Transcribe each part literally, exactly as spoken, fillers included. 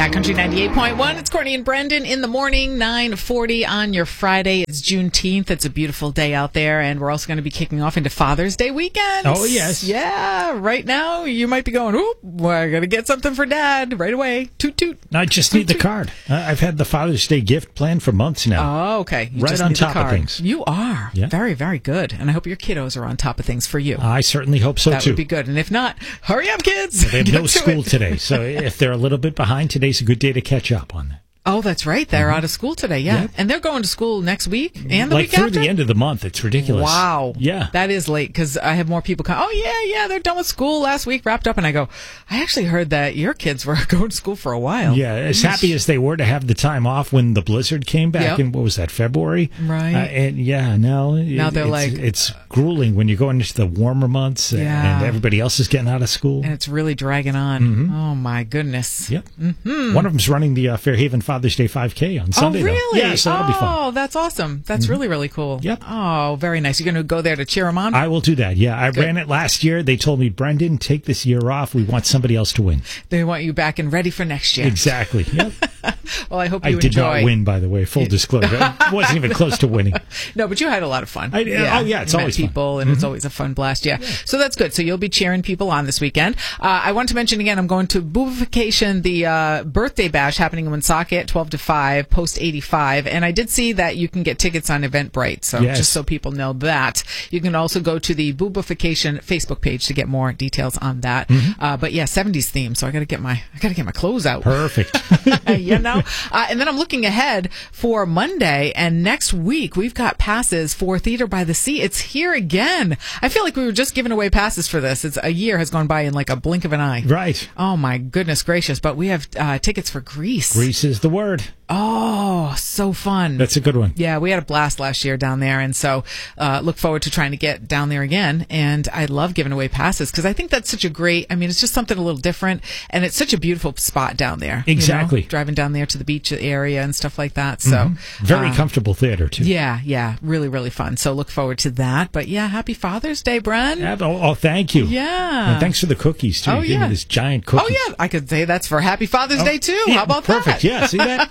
Cat Country ninety-eight point one. It's Courtney and Brendan in the morning, nine forty on your Friday. It's Juneteenth. It's a beautiful day out there, and we're also going to be kicking off into Father's Day weekend. Oh, yes. Yeah, right now you might be going, oop, we're going to get something for Dad right away. Toot, toot. I just toot, need the toot. card. Uh, I've had the Father's Day gift planned for months now. Oh, okay. You right just on need the top of card. things. You are. Yeah. Very, very good. And I hope your kiddos are on top of things for you. I certainly hope so, that too. would be good. And if not, hurry up, kids. They have Get no to school it. today, so if they're a little bit behind, today's a good day to catch up on that. Oh, that's right. They're Mm-hmm. out of school today, yeah. Yep. And they're going to school next week and the like week through after? the end of the month. It's ridiculous. Wow. Yeah. That is late because I have more people come, oh, yeah, yeah, they're done with school last week, wrapped up. And I go, I actually heard that your kids were going to school for a while. Yeah, as happy as they were to have the time off when the blizzard came back Yep. in, what was that, February? Right. Uh, and yeah, now, Now it, they're it's, like- it's grueling when you're going into the warmer months Yeah. and everybody else is getting out of school. And it's really dragging on. Mm-hmm. Oh, my goodness. Yep. Mm-hmm. One of them's running the uh, Fairhaven Father's Day five K on Sunday. Oh, though. really? Yeah, so that'll be fun. Oh, that's awesome. That's really, really cool. Yep. Oh, very nice. You're going to go there to cheer them on? I will do that. Yeah, I Good. ran it last year. They told me, Brendan, take this year off. We want somebody else to win. They want you back and ready for next year. Exactly. Yep. Well, I hope I you did enjoy. not win, by the way. Full disclosure. I wasn't even close to winning. No, but you had a lot of fun. I- oh, yeah, it's You met always fun. people, and it's always a fun blast. Yeah. So that's good. So you'll be cheering people on this weekend. Uh, I want to mention again, I'm going to Boobification, the uh, birthday bash happening in Woonsocket, twelve to five, post eighty-five. And I did see that you can get tickets on Eventbrite. So Yes. just so people know that. You can also go to the Boobification Facebook page to get more details on that. Uh, but yeah, seventies theme. So I got to get my, I got to get my clothes out. Perfect. you know? Uh, and then I'm looking ahead for Monday, and next week we've got passes for Theater by the Sea. It's here again. I feel like we were just giving away passes for this. It's a year has gone by in like a blink of an eye. Right. Oh my goodness gracious. But we have uh, tickets for Greece. Greece is the word. Oh, so fun. That's a good one. Yeah, we had a blast last year down there, and so uh, look forward to trying to get down there again. And I love giving away passes because I think that's such a great, I mean, it's just something a little different, and it's such a beautiful spot down there. you know, Exactly. driving down there to the beach area and stuff like that. So Very uh, comfortable theater, too. yeah, yeah, really, really fun. So look forward to that. But yeah, happy Father's Day, Bren. Yeah, Oh, oh, thank you. Yeah. And thanks for the cookies, too. Oh, You gave yeah. me this giant cookie. Oh yeah, I could say that's for Happy Father's Day too. Yeah, How about perfect. that? Yeah, see that?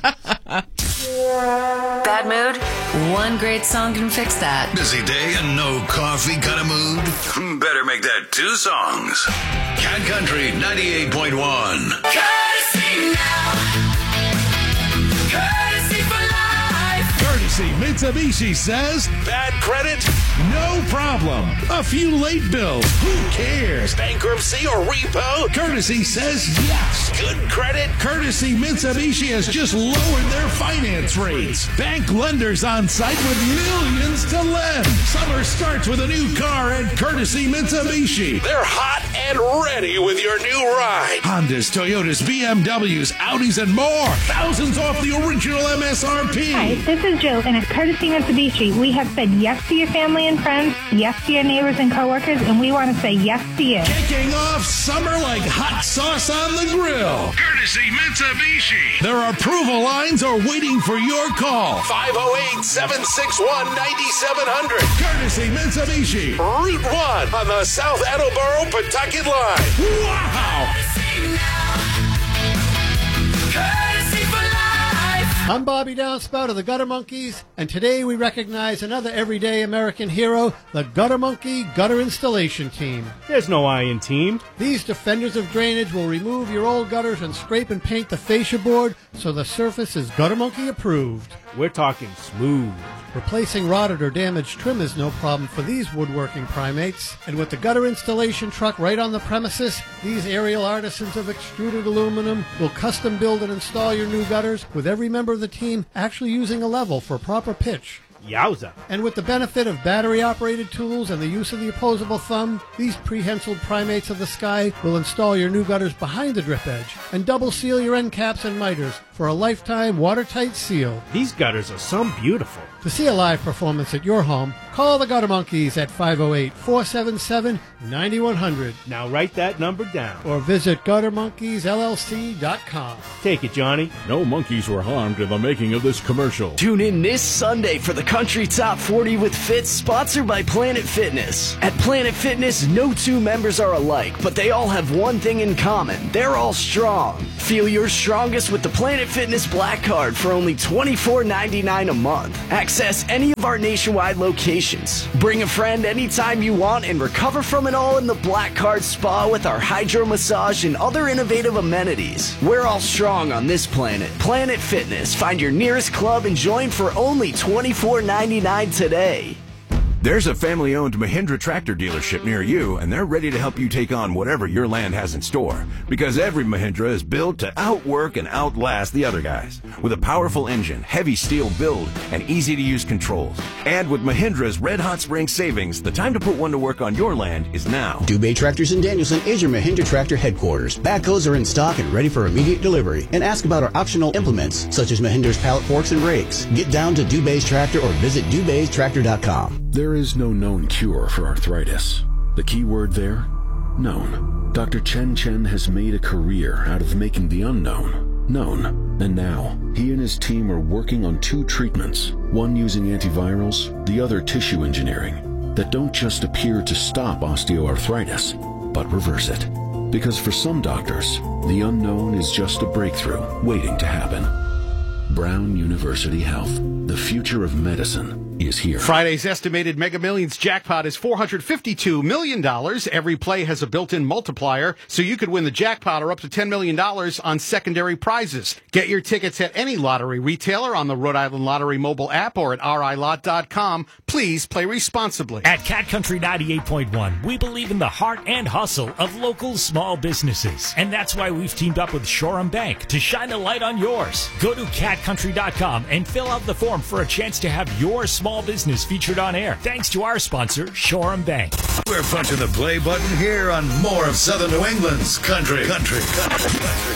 Bad mood? One great song can fix that. Busy day and no coffee kind of mood? Better make that two songs. Cat Country ninety-eight point one. Courtesy now. Courtesy for life. Courtesy Mitsubishi says, bad credit? No problem. A few late bills. Who cares? Bankruptcy or repo? Courtesy says yes. Good credit? Courtesy Mitsubishi has just lowered their finance rates. Bank lenders on site with millions to lend. Summer starts with a new car at Courtesy Mitsubishi. They're hot and ready with your new ride. Hondas, Toyotas, B M Ws, Audis, and more. Thousands off the original M S R P. Hi, this is Jill, and at Courtesy Mitsubishi, we have said yes to your family and friends, yes to your neighbors and coworkers, and we want to say yes to you. Kicking off summer like hot sauce on the grill. Courtesy Mitsubishi. Their approval lines are waiting for your call. five oh eight, seven six one, nine seven zero zero. Courtesy Mitsubishi. Route one on the South Attleboro Pawtucket line. Wow! Courtesy now. Courtesy for life. I'm Bobby Downspout of the Gutter Monkeys, and today we recognize another everyday American hero, the Gutter Monkey Gutter Installation Team. There's no I in team. These defenders of drainage will remove your old gutters and scrape and paint the fascia board so the surface is Gutter Monkey approved. We're talking smooth. Replacing rotted or damaged trim is no problem for these woodworking primates. And with the gutter installation truck right on the premises, these aerial artisans of extruded aluminum will custom build and install your new gutters, with every member of the team actually using a level for proper pitch. Yowza. And with the benefit of battery-operated tools and the use of the opposable thumb, these prehensile primates of the sky will install your new gutters behind the drip edge and double seal your end caps and miters for a lifetime watertight seal. These gutters are some beautiful. To see a live performance at your home, call the Gutter Monkeys at five oh eight, four seven seven, nine one zero zero Now write that number down. or visit gutter monkeys L L C dot com. Take it, Johnny. No monkeys were harmed in the making of this commercial. Tune in this Sunday for the Country Top forty with Fitz, sponsored by Planet Fitness. At Planet Fitness, no two members are alike, but they all have one thing in common. They're all strong. Feel your strongest with the Planet Fitness Black Card for only twenty-four ninety-nine a month. Access any of our nationwide locations. Bring a friend anytime you want and recover from it all in the Black Card Spa with our hydro massage and other innovative amenities. We're all strong on this planet. Planet Fitness. Find your nearest club and join for only twenty-four ninety-nine today. There's a family-owned Mahindra tractor dealership near you, and they're ready to help you take on whatever your land has in store. Because every Mahindra is built to outwork and outlast the other guys. With a powerful engine, heavy steel build, and easy-to-use controls. And with Mahindra's red-hot spring savings, the time to put one to work on your land is now. Dubé Tractors in Danielson is your Mahindra tractor headquarters. Backhoes are in stock and ready for immediate delivery. And ask about our optional implements, such as Mahindra's pallet forks and rakes. Get down to Dubé's Tractor or visit Dubés Tractor dot com. There is no known cure for arthritis. The key word there? Known. Doctor Chen Chen has made a career out of making the unknown known. And now, he and his team are working on two treatments, one using antivirals, the other tissue engineering, that don't just appear to stop osteoarthritis, but reverse it. Because for some doctors, the unknown is just a breakthrough waiting to happen. Brown University Health. The future of medicine is here. Friday's estimated Mega Millions jackpot is four hundred fifty-two million dollars. Every play has a built-in multiplier, so you could win the jackpot or up to ten million dollars on secondary prizes. Get your tickets at any lottery retailer on the Rhode Island Lottery mobile app or at R I lot dot com. Please play responsibly. At Cat Country ninety-eight point one, we believe in the heart and hustle of local small businesses. And that's why we've teamed up with Shoreham Bank to shine a light on yours. Go to cat country dot com and fill out the form for a chance to have your small business featured on air. Thanks to our sponsor, Shoreham Bank. We're punching the play button here on more of Southern New England's Country. Country. Country. Country.